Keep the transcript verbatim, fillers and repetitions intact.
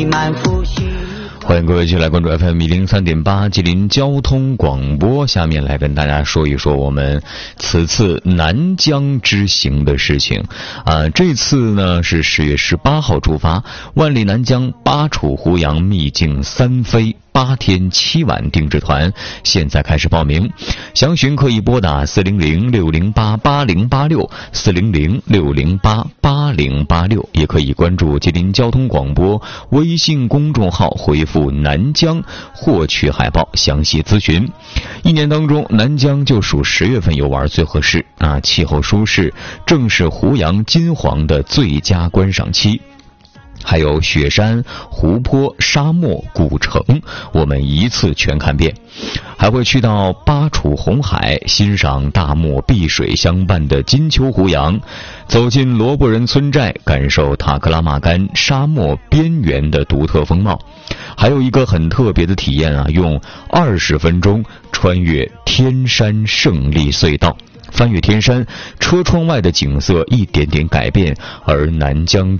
满腹心。 欢迎各位继续来关注 F M 一零三点八吉林交通广播。下面来跟大家说一说我们此次南疆之行的事情。啊，这次呢是十月十八号出发，万里南疆巴楚胡杨秘境三飞。八天七晚定制团现在开始报名，详询可以拨打四零零六零八八零八六四零零六零八八零八六，也可以关注吉林交通广播微信公众号，回复南疆获取海报详细咨询。一年当中，南疆就属十月份游玩最合适啊，气候舒适，正是胡杨金黄的最佳观赏期。还有雪山、湖泊、沙漠、古城，我们一次全看遍。还会去到巴楚红海，欣赏大漠碧水相伴的金秋胡杨，走进罗布人村寨，感受塔克拉玛干沙漠边缘的独特风貌。还有一个很特别的体验啊，用二十分钟穿越天山胜利隧道。翻越天山，车窗外的景色一点点改变，而南疆